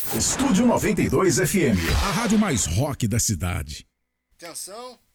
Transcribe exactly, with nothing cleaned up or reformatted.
Estúdio noventa e dois F M. A rádio mais rock da cidade. Atenção.